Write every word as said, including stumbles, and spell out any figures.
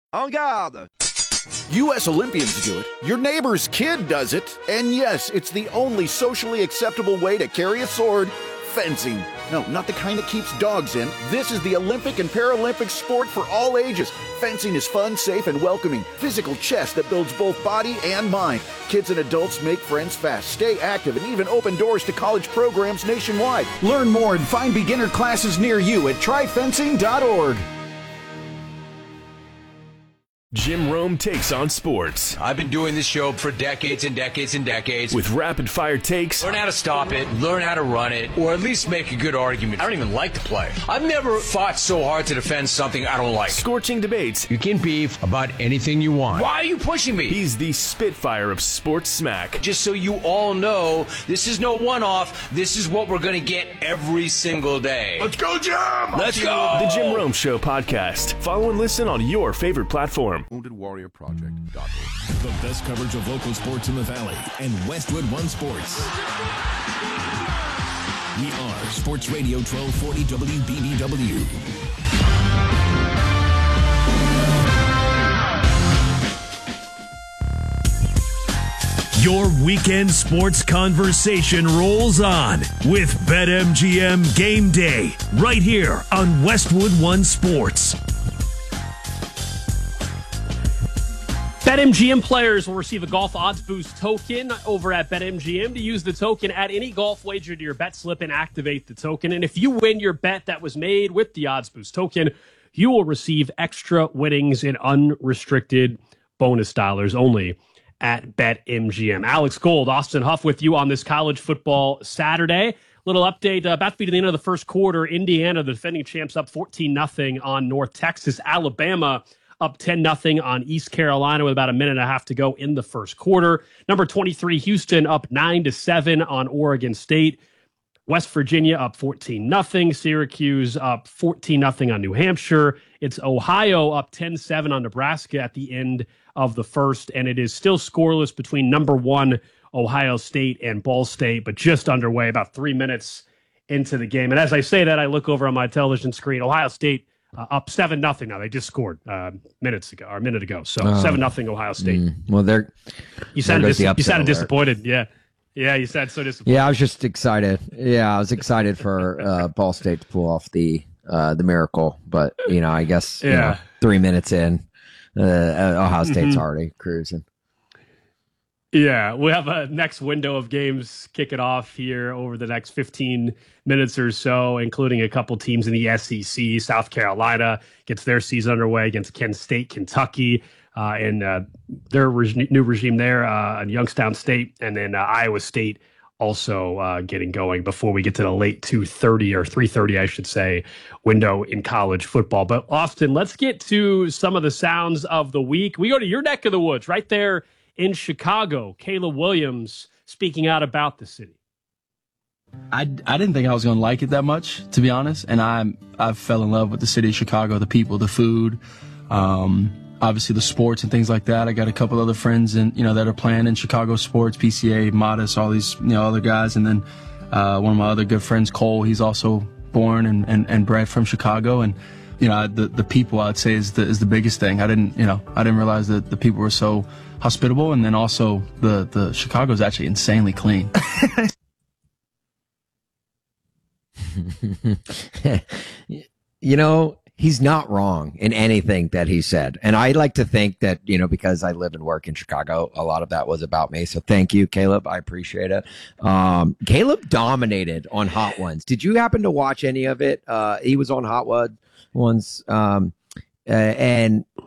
En garde! U S Olympians do it. Your neighbor's kid does it. And yes, it's the only socially acceptable way to carry a sword. Fencing. No, not the kind that keeps dogs in. This is the Olympic and Paralympic sport for all ages. Fencing is fun, safe, and welcoming. Physical chess that builds both body and mind. Kids and adults make friends fast, stay active, and even open doors to college programs nationwide. Learn more and find beginner classes near you at try fencing dot org. Jim Rome takes on sports. I've been doing this show for decades and decades and decades. With rapid-fire takes. Learn how to stop it, learn how to run it, or at least make a good argument. I don't even like to play. I've never fought so hard to defend something I don't like. Scorching debates. You can beef about anything you want. Why are you pushing me? He's the Spitfire of sports smack. Just so you all know, this is no one-off. This is what we're going to get every single day. Let's go, Jim! Let's go! The Jim Rome Show podcast. Follow and listen on your favorite platform. wounded warrior project dot org. The best coverage of local sports in the Valley and Westwood One Sports. We are Sports Radio twelve forty W B B W. Your weekend sports conversation rolls on with BetMGM Game Day right here on Westwood One Sports. BetMGM players will receive a golf odds boost token over at BetMGM. To use the token, add any golf wager to your bet slip and activate the token. And if you win your bet that was made with the odds boost token, you will receive extra winnings in unrestricted bonus dollars only at BetMGM. Alex Gold, Austin Huff with you on this college football Saturday. Little update, uh, about to be to the end of the first quarter. Indiana, the defending champs, up fourteen nothing on North Texas. Alabama up ten nothing on East Carolina with about a minute and a half to go in the first quarter. Number twenty-three, Houston, up nine to seven on Oregon State. West Virginia up fourteen nothing. Syracuse up fourteen nothing on New Hampshire. It's Ohio up ten seven on Nebraska at the end of the first, and it is still scoreless between number one Ohio State and Ball State, but just underway, about three minutes into the game. And as I say that, I look over on my television screen. Ohio State Uh, up seven nothing now. They just scored uh, minutes ago, or a minute ago. So oh. seven nothing Ohio State. Mm, well, they're you sounded dis- the you sounded alert. disappointed. Yeah, yeah, you sounded so disappointed. Yeah, I was just excited. Yeah, I was excited for uh, Ball State to pull off the uh, the miracle, but you know, I guess yeah. you know, three minutes in, uh, Ohio State's mm-hmm. already cruising. Yeah, we have a next window of games kicking off here over the next fifteen minutes or so, including a couple teams in the S E C. South Carolina gets their season underway against Kent State, Kentucky, uh, and uh, their reg- new regime there uh, in Youngstown State, and then uh, Iowa State also uh, getting going before we get to the late two thirty or three thirty, I should say, window in college football. But Austin, let's get to some of the sounds of the week. We go to your neck of the woods right there in Chicago. Caleb Williams speaking out about the city. I, I didn't think I was going to like it that much, to be honest. And I I fell in love with the city of Chicago, the people, the food, um, obviously the sports and things like that. I got a couple other friends in, you know, that are playing in Chicago sports, P C A, Modest, all these, you know, other guys. And then uh, one of my other good friends, Cole, he's also born and, and, and bred from Chicago. And, you know, the, the people, I'd say, is the, is the biggest thing. I didn't, you know, I didn't realize that the people were so hospitable. And then also the, the Chicago is actually insanely clean. You know, he's not wrong in anything that he said. And I like to think that, you know, because I live and work in Chicago, a lot of that was about me. So thank you, Caleb. I appreciate it. Um, Caleb dominated on Hot Ones. Did you happen to watch any of it? Uh, he was on Hot Ones, um, uh, and